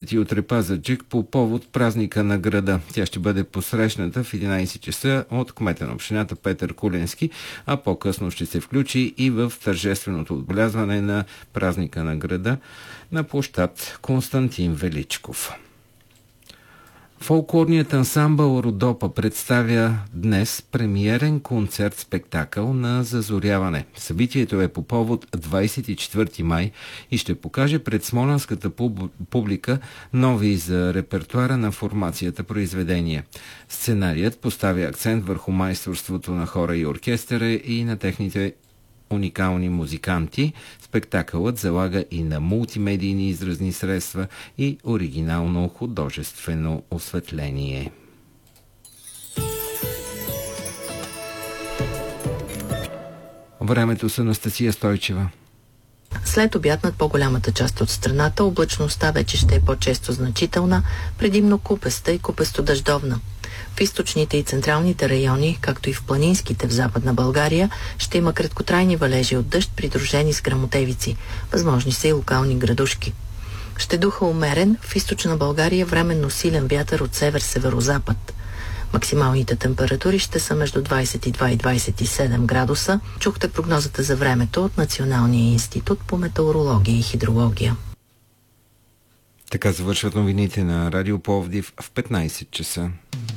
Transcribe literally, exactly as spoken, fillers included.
събитие от Репазаджик по повод празника на града. Тя ще бъде посрещната в единайсет часа от кмета на общината Петър Куленски, а по-късно ще се включи и в тържественото отбелязване на празника на града на площад Константин Величков. Фолклорният ансамбъл Родопа представя днес премиерен концерт-спектакъл на Зазоряване. Събитието е по повод двайсет и четвърти май и ще покаже пред смолянската публика нови за репертуара на формацията произведения. Сценарият поставя акцент върху майсторството на хора и оркестъра и на техните уникални музиканти. Спектакълът залага и на мултимедийни изразни средства и оригинално художествено осветление. Времето с Анастасия Стойчева. След обяд над по-голямата част от страната облачността вече ще е по-често значителна, предимно купеста и купесто-дъждовна. В източните и централните райони, както и в планинските в Западна България, ще има краткотрайни валежи от дъжд, придружени с гръмотевици. Възможни са и локални градушки. Ще духа умерен, в източна България временно силен вятър от север-северозапад. Максималните температури ще са между двайсет и два и двайсет и седем градуса. Чухте прогнозата за времето от Националния институт по метеорология и хидрология. Така завършват новините на Радио Пловдив в петнайсет часа.